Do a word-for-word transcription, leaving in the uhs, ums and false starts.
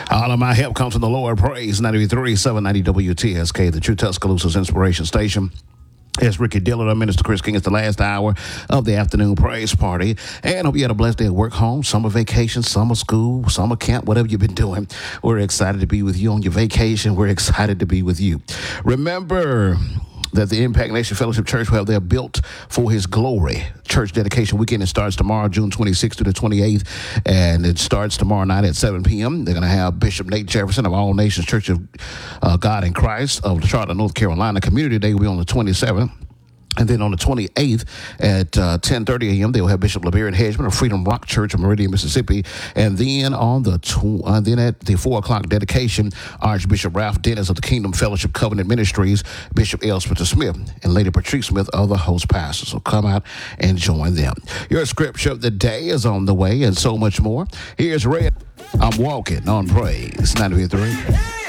All of my help comes from the Lord. Praise ninety-three, seven ninety W T S K, the True Tuscaloosa's Inspiration Station. It's Ricky Dillard, Minister Chris King. It's the last hour of the afternoon praise party. And hope you had a blessed day at work, home, summer vacation, summer school, summer camp, whatever you've been doing. We're excited to be with you on your vacation. We're excited to be with you. Remember that the Impact Nation Fellowship Church, well, they're built for his glory. Church dedication weekend, it starts tomorrow, June twenty-sixth to the twenty-eighth, and it starts tomorrow night at seven p.m. They're going to have Bishop Nate Jefferson of All Nations Church of uh, God in Christ of Charlotte, North Carolina. Community Day will be on the twenty-seventh. And then on the twenty-eighth at uh, ten thirty a.m., they'll have Bishop LeBaron Hedgeman of Freedom Rock Church of Meridian, Mississippi. And then on the tw- uh, then at the four o'clock dedication, Archbishop Ralph Dennis of the Kingdom Fellowship Covenant Ministries, Bishop L. Spencer Smith, and Lady Patrice Smith are the host pastors. So come out and join them. Your scripture of the day is on the way and so much more. Here's Red. I'm walking on praise ninety-three.